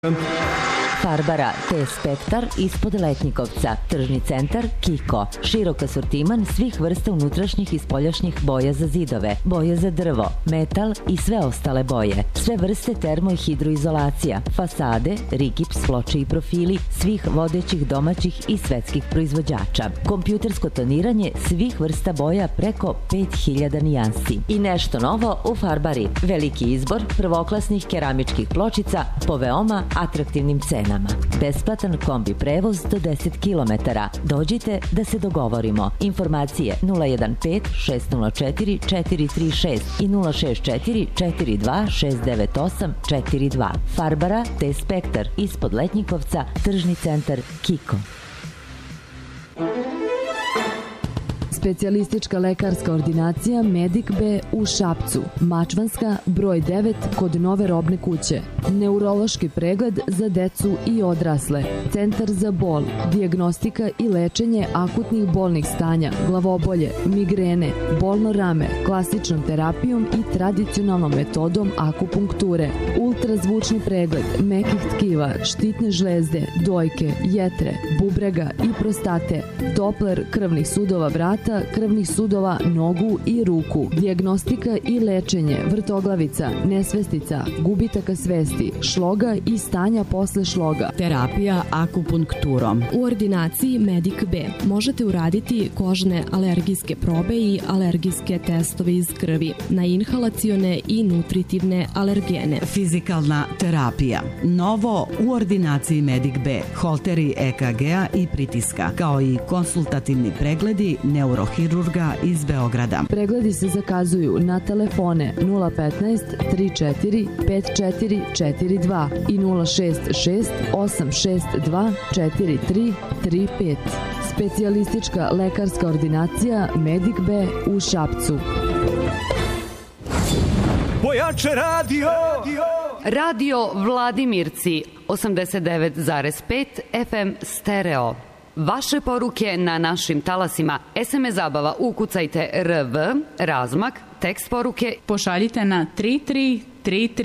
Farbara T-Spektar ispod Letnjikovca, tržni centar Kiko, širok asortiman svih vrsta unutrašnjih i spoljašnjih boja za zidove, boje za drvo, metal i sve ostale boje, sve vrste termo i hidroizolacija, fasade, rigips, ploče i profili svih vodećih domaćih i svetskih proizvođača, kompjutersko toniranje svih vrsta boja preko 5000 nijansi. I nešto novo u Farbari, veliki izbor prvoklasnih keramičkih pločica po veoma atraktivnim cenama. Besplatan kombi prevoz do 10 km. Dođite da se dogovorimo. Informacije 015 604 436 i 064 42 698 42. Farbara T-Spektar ispod Letnjikovca, tržni centar Kiko. Specijalistička lekarska ordinacija Medic B u Šapcu, Mačvanska, broj 9 kod Nove robne kuće. Neurološki pregled za decu i odrasle. Centar za bol, dijagnostika i lečenje akutnih bolnih stanja, glavobolje, migrene, bolno rame, klasičnom terapijom i tradicionalnom metodom akupunkture. Ultrazvučni pregled mekih tkiva, štitne žlezde, dojke, jetre, bubrega i prostate. Doppler krvnih sudova vrata, krvnih sudova nogu i ruku. Dijagnostika i lečenje vrtoglavica, nesvestica, gubitaka svesti, šloga i stanja posle šloga. Terapija akupunkturom. U ordinaciji Medic B možete uraditi kožne alergijske probe i alergijske testove iz krvi na inhalacione i nutritivne alergene. Fizikalna terapija. Novo u ordinaciji Medic B. Holteri EKG-a i pritiska, kao i konsultativni pregledi neurohirurga iz Beograda. Pregledi se zakazuju na telefone 015 34 54 42 i 066 862 43 35. Specijalistička lekarska ordinacija Medic B u Šapcu. Pojače radio! Radio Vladimirci 89,5 FM stereo. Vaše poruke na našim talasima. SMS zabava ukucajte RV, razmak, tekst poruke pošaljite na 3333